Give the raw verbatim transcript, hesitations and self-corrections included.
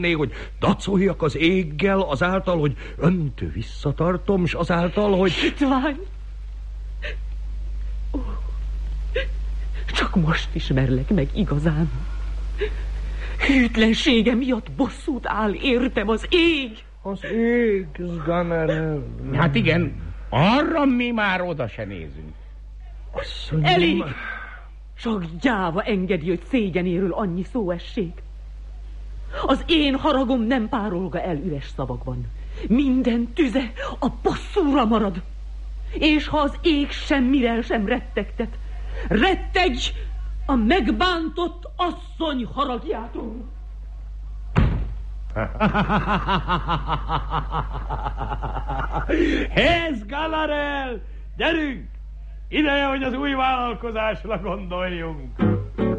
hogy dacoljak az éggel azáltal, hogy öntő visszatartom, s azáltal, hogy... Hitvány! Oh, csak most ismerlek meg igazán. Hűtlensége miatt bosszút áll értem az ég. Az ég, Sganarelle. Hát igen, arra mi már oda se nézünk. Asszonyom. Elég! Csak gyáva engedi, hogy szégyenéről annyi szó essék. Az én haragom nem párolga el üres szavakban. Minden tüze a bosszúra marad. És ha az ég semmire sem rettegtet, rettegj a megbántott asszony haragjától. Hé, Sganarelle, gyerünk! Ideje, hogy az új vállalkozásra gondoljunk.